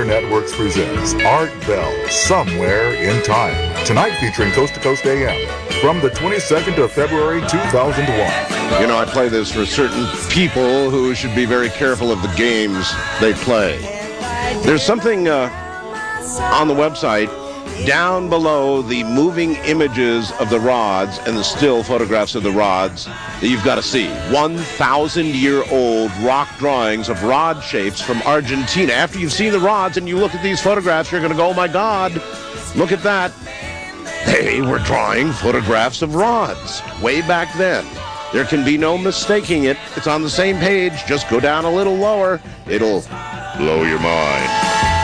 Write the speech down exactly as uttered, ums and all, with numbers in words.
Networks presents Art Bell, Somewhere in Time. Tonight featuring Coast to Coast A M from the twenty-second of February, two thousand one. You know, I play this for certain people who should be very careful of the games they play. There's something uh, on the website down below the moving images of the rods and the still photographs of the rods that you've got to see. one thousand year old rock drawings of rod shapes from Argentina. After you've seen the rods and you look at these photographs, you're going to go, oh my God, look at that. They were drawing photographs of rods way back then. There can be no mistaking it. It's on the same page. Just go down a little lower. It'll blow your mind.